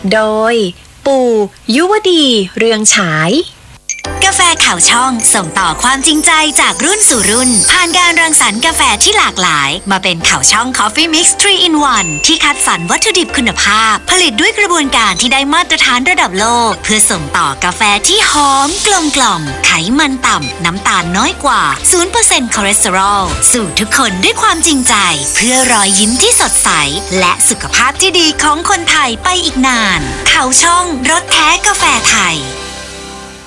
โดยปู่ยุวดีเรืองฉายกาแฟข่าวช่องส่งต่อความจริงใจจากรุ่นสู่รุ่นผ่านการรังสรรค์กาแฟที่หลากหลายมาเป็นข่าวช่อง Coffee Mix 3 in 1 ที่คัดสรรวัตถุดิบคุณภาพผลิตด้วยกระบวนการที่ได้มาตรฐานระดับโลกเพื่อส่งต่อกาแฟที่หอมกลมกล่อมไขมันต่ำน้ำตาลน้อยกว่า 0% คอเลสเตอรอลสู่ทุกคนด้วยความจริงใจเพื่อรอยยิ้มที่สดใสและสุขภาพที่ดีของคนไทยไปอีกนานข่าวช่องรสแท้กาแฟไทย